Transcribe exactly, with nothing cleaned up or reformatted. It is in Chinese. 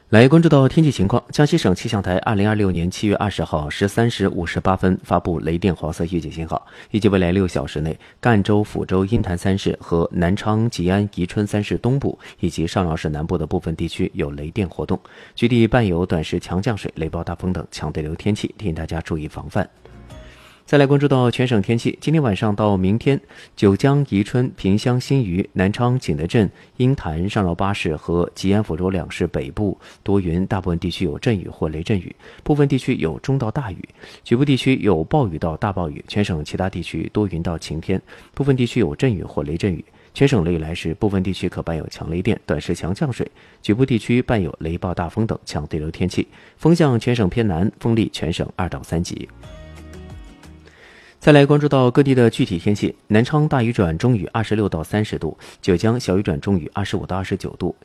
来关注到天气情况，江西省气象台二零二六年七月二十号十三时五十八分发布雷电黄色预警信号，预计未来六小时内，赣州、抚州、鹰潭三市和南昌、吉安、宜春三市东部以及上饶市南部的部分地区有雷电活动，局地伴有短时强降水、雷暴大风等强对流天气，提醒大家注意防范。再来关注到全省天气，今天晚上到明天，九江、宜春、萍乡、新余、南昌、景德镇、鹰潭、上饶八市和吉安、抚州两市北部多云，大部分地区有阵雨或雷阵雨，部分地区有中到大雨，局部地区有暴雨到大暴雨，全省其他地区多云到晴天，部分地区有阵雨或雷阵雨。全省雷雨来时，部分地区可伴有强雷电、短时强降水，局部地区伴有雷暴大风等强对流天气，风向全省偏南，风力全省二到三级。再来关注到各地的具体天气，南昌大雨转中雨二十六到三十度，九江小雨转中雨二十五到二十九度，